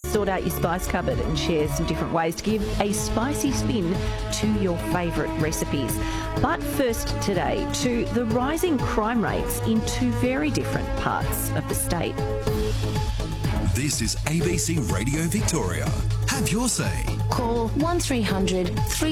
sort out your spice cupboard and share some different ways to give a spicy spin to your favourite recipes. But first today, to the rising crime rates in two very different parts of the state. This is ABC Radio Victoria. Have your say. Call 1300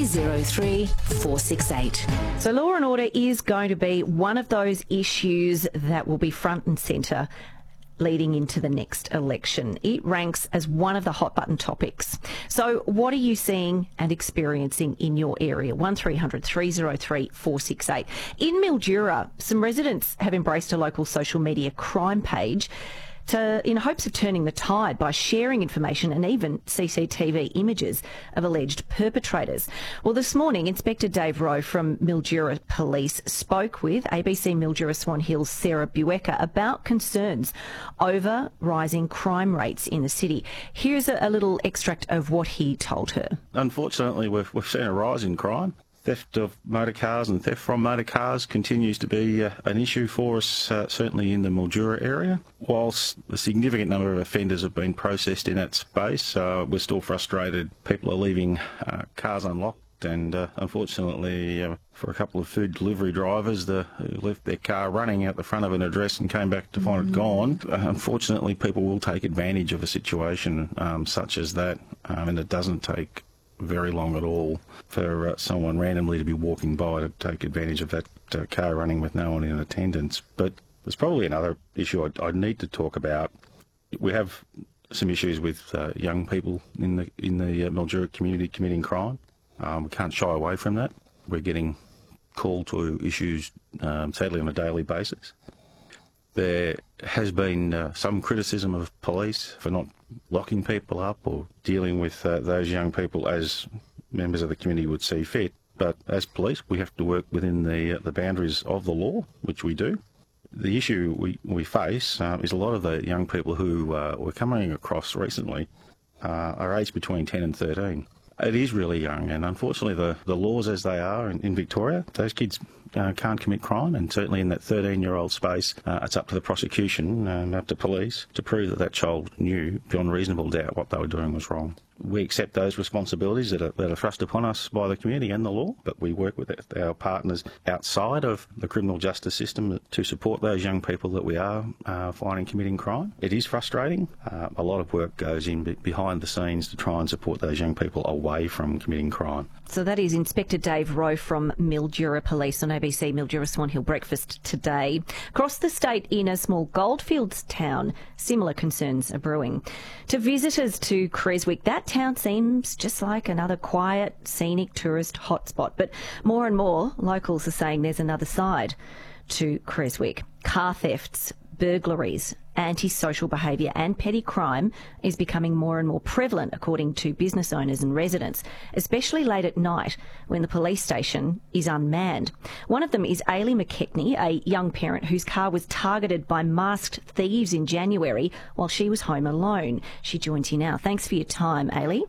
303 468. So law and order is going to be one of those issues that will be front and centre leading into the next election. It ranks as one of the hot button topics. So what are you seeing and experiencing in your area? 1300 303 468. In Mildura, some residents have embraced a local social media crime page in hopes of turning the tide by sharing information and even CCTV images of alleged perpetrators. Well, this morning, Inspector Dave Rowe from Mildura Police spoke with ABC Mildura Swan Hill's Sarah Buecker about concerns over rising crime rates in the city. Here's a little extract of what he told her. Unfortunately, we've seen a rise in crime. Theft of motor cars and theft from motor cars continues to be an issue for us, certainly in the Mildura area. Whilst a significant number of offenders have been processed in that space, we're still frustrated. People are leaving cars unlocked, and unfortunately for a couple of food delivery drivers who left their car running out the front of an address and came back to find it gone, unfortunately people will take advantage of a situation such as that, and it doesn't take very long at all for someone randomly to be walking by to take advantage of that car running with no one in attendance. But there's probably another issue I'd need to talk about. We have some issues with young people in the Mildura community committing crime. We can't shy away from that. We're getting called to issues sadly on a daily basis. There has been some criticism of police for not locking people up or dealing with those young people as members of the community would see fit. But as police, we have to work within the boundaries of the law, which we do. The issue we face is a lot of the young people who we're coming across recently are aged between 10 and 13. It is really young, and unfortunately the laws as they are in Victoria, those kids can't commit crime, and certainly in that 13-year-old space, it's up to the prosecution and up to police to prove that child knew beyond reasonable doubt what they were doing was wrong. We accept those responsibilities that are thrust upon us by the community and the law, but we work with our partners outside of the criminal justice system to support those young people that we are finding committing crime. It is frustrating. A lot of work goes in behind the scenes to try and support those young people away from committing crime. So that is Inspector Dave Rowe from Mildura Police on ABC Mildura Swan Hill Breakfast today. Across the state in a small goldfields town, similar concerns are brewing. To visitors to Creswick, that town seems just like another quiet, scenic tourist hotspot. But more and more locals are saying there's another side to Creswick. Car thefts, burglaries, antisocial behaviour and petty crime is becoming more and more prevalent, according to business owners and residents, especially late at night when the police station is unmanned. One of them is Ailey McKechnie, a young parent whose car was targeted by masked thieves in January while she was home alone. She joins you now. Thanks for your time, Ailey.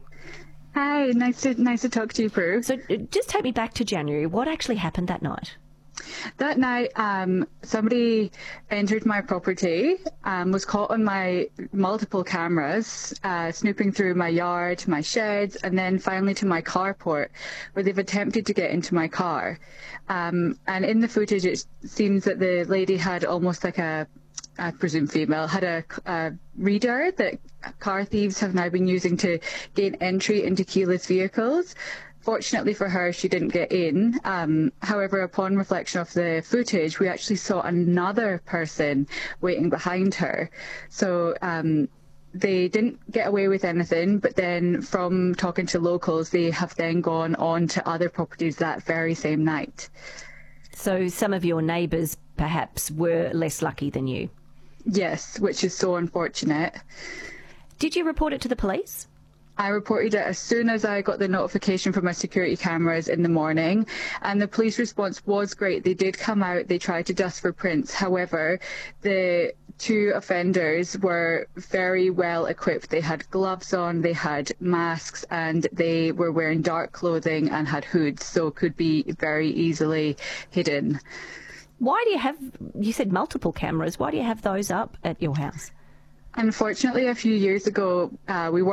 Hi, nice to talk to you, Prue. So just take me back to January. What actually happened that night? That night, somebody entered my property, was caught on my multiple cameras, snooping through my yard, my sheds, and then finally to my carport, where they've attempted to get into my car. And in the footage, it seems that the lady had almost like I presume female, had a reader that car thieves have now been using to gain entry into keyless vehicles. Fortunately for her, she didn't get in. However, upon reflection of the footage, we actually saw another person waiting behind her. So they didn't get away with anything, but then from talking to locals, they have then gone on to other properties that very same night. So some of your neighbours perhaps were less lucky than you? Yes, which is so unfortunate. Did you report it to the police? I reported it as soon as I got the notification from my security cameras in the morning, and the police response was great. They did come out, they tried to dust for prints. However, the two offenders were very well equipped. They had gloves on, they had masks, and they were wearing dark clothing and had hoods, so could be very easily hidden. Why do you have, you said multiple cameras, why do you have those up at your house? Unfortunately, a few years ago, we